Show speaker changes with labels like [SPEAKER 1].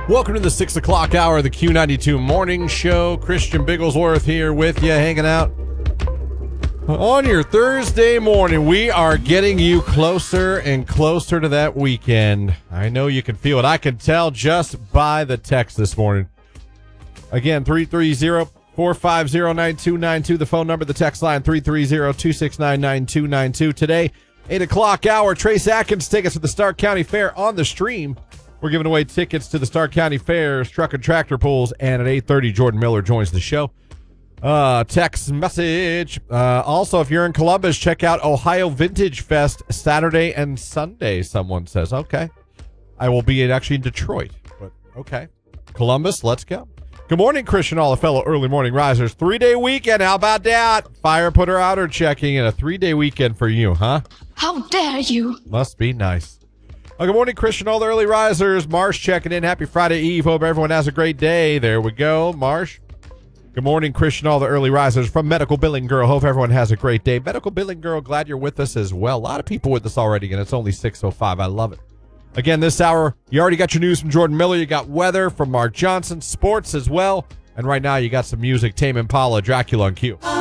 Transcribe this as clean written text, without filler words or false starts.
[SPEAKER 1] Welcome to the 6 o'clock hour of the Q92 Morning Show. Christian Bigglesworth here with you, hanging out on your Thursday morning. We are getting you closer and closer to that weekend. I know you can feel it. I can tell just by the text this morning. Again, 330-450-9292, the phone number, the text line, 330-269-9292. Today, 8 o'clock hour, Trace Atkins tickets to the Stark County Fair on the stream. We're giving away tickets to the Stark County Fair's Truck and Tractor Pulls, and at 8:30, Jordan Miller joins the show. Text message. Also, if you're in Columbus, check out Ohio Vintage Fest Saturday and Sunday, someone says. Okay. I will be actually in Detroit, but okay. Columbus, let's go. Good morning, Christian, all the fellow early morning risers. 3-day weekend, how about that? Fire putter outer checking and a 3-day weekend for you, huh?
[SPEAKER 2] How dare you?
[SPEAKER 1] Must be nice. Good morning, Christian, all the early risers. Marsh checking in. Happy Friday Eve. Hope everyone has a great day. There we go, Marsh. Good morning, Christian, all the early risers from Medical Billing Girl. Hope everyone has a great day. Medical Billing Girl, glad you're with us as well. A lot of people with us already, and it's only 6:05. I love it. Again, this hour, you already got your news from Jordan Miller. You got weather from Mark Johnson, sports as well. And right now, you got some music, Tame Impala, Dracula on Q.